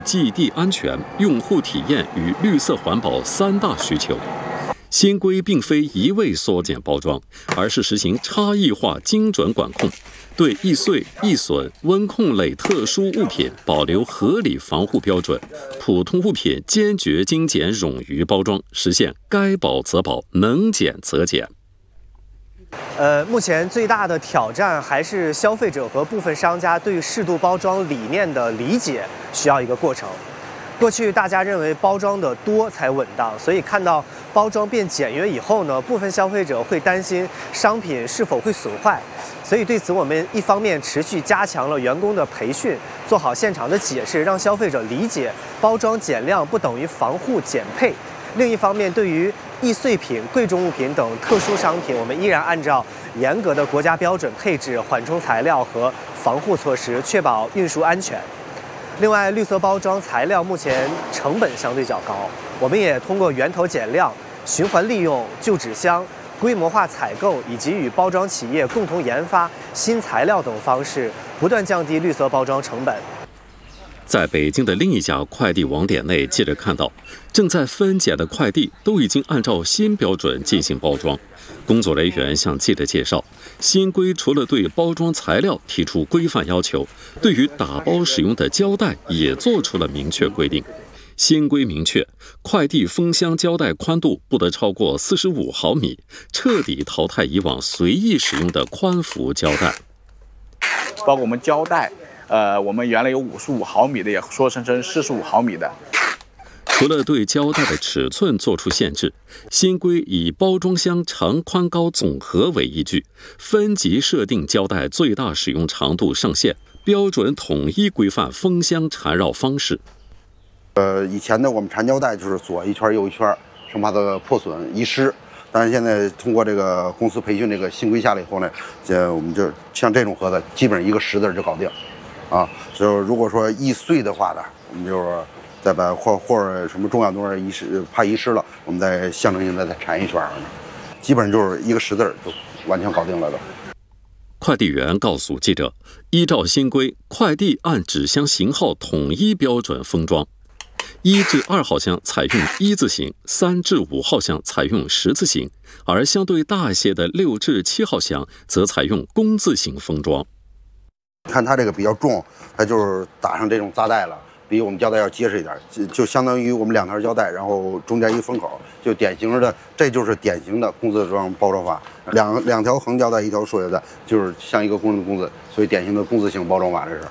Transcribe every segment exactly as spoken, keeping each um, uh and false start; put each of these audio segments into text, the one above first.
寄递安全、用户体验与绿色环保三大需求。新规并非一味缩减包装，而是实行差异化精准管控，对易碎、易损、温控类特殊物品保留合理防护标准，普通物品坚决精简冗余包装，实现该保则保，能减则减。 呃，目前最大的挑战还是消费者和部分商家对适度包装理念的理解需要一个过程。过去大家认为包装的多才稳当，所以看到包装变简约以后呢，部分消费者会担心商品是否会损坏。所以对此，我们一方面持续加强了员工的培训，做好现场的解释，让消费者理解包装减量不等于防护减配。另一方面，对于易碎品、贵重物品等特殊商品，我们依然按照严格的国家标准配置缓冲材料和防护措施，确保运输安全。另外，绿色包装材料目前成本相对较高，我们也通过源头减量、循环利用、旧纸箱、规模化采购以及与包装企业共同研发新材料等方式，不断降低绿色包装成本。 在北京的另一家快递网点内，记者看到，正在分拣的快递都已经按照新标准进行包装。工作人员向记者介绍，新规除了对包装材料提出规范要求，对于打包使用的胶带也做出了明确规定。新规明确，快递封箱胶带宽度不得超过四十五毫米，彻底淘汰以往随意使用的宽幅胶带。 包括我们胶带。呃，我们原来有五十五毫米的，也缩成成四十五毫米的。 除了对胶带的尺寸做出限制，新规以包装箱长宽高总和为依据，分级设定胶带最大使用长度上限，标准统一规范封箱缠绕方式。 呃，以前呢，我们缠胶带就是左一圈右一圈，生怕它破损遗失。但是现在通过这个公司培训这个新规下来以后呢，呃，我们就像这种盒子，基本上一个十字就搞定。啊，就是如果说易碎的话呢，我们就是再把或或者什么重要东西遗失，怕遗失了，我们再象征性的再缠一圈，基本上就是一个十字就完全搞定了的。 快递员告诉记者，依照新规，快递按纸箱型号统一标准封装，一至二号箱采用一字形，三至五号箱采用十字形，而相对大一些的六至七号箱则采用工字形封装。 看它这个比较重，它就是打上这种扎带了，比我们胶带要结实一点，就就相当于我们两条胶带，然后中间一封口，就典型的，这就是典型的工字装包装法。两两条横胶带，一条竖胶带，就是像一个工人的工字，所以典型的工字形包装法，这是。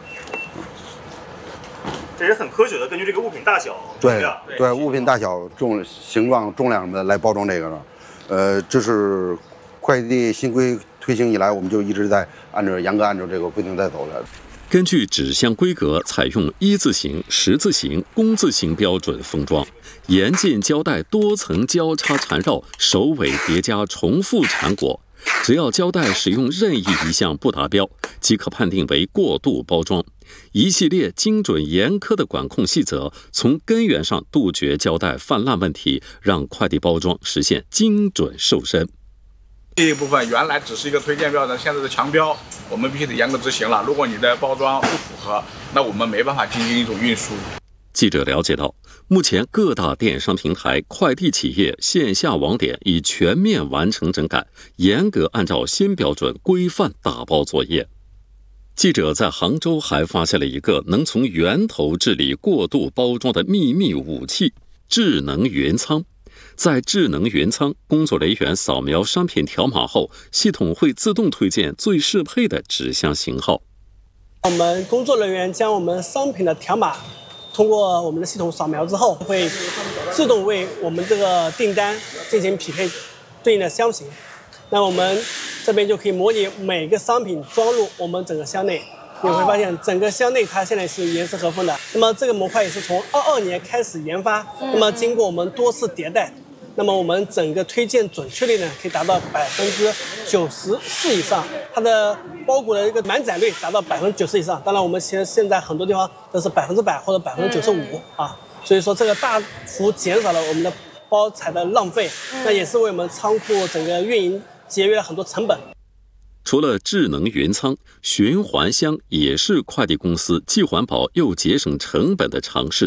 这是很科学的，根据这个物品大小、 对对物品大小、重形状、重量的来包装这个的。呃，这是快递新规推行以来，我们就一直在按照严格按照这个规定在走的。 根据纸箱规格，采用一字形、十字形、工字形标准封装，严禁胶带多层交叉缠绕，首尾叠加重复缠裹。只要胶带使用任意一项不达标，即可判定为过度包装。一系列精准严苛的管控细则，从根源上杜绝胶带泛滥问题，让快递包装实现精准瘦身。 这一部分原来只是一个推荐标准，现在的强标，我们必须得严格执行了。如果你的包装不符合，那我们没办法进行一种运输。 记者了解到，目前各大电商平台、快递企业线下网点已全面完成整改，严格按照新标准规范打包作业。记者在杭州还发现了一个能从源头治理过度包装的秘密武器——智能云仓。在智能云仓，工作人员扫描商品条码后，系统会自动推荐最适配的纸箱型号。 我们工作人员将我们商品的条码通过我们的系统扫描之后，会自动为我们这个订单进行匹配对应的箱型。那我们这边就可以模拟每个商品装入我们整个箱内，你会发现整个箱内它现在是严丝合缝的。那么这个模块也是从二二年开始研发，那么经过我们多次迭代，那么我们整个推荐准确率呢可以达到百分之九十四以上，它的包裹的一个满载率达到百分之九十以上。当然我们现现在很多地方都是百分之百或者百分之九十五啊，所以说这个大幅减少了我们的包材的浪费，那也是为我们仓库整个运营节约了很多成本。 除了智能云仓，循环箱也是快递公司既环保又节省成本的尝试。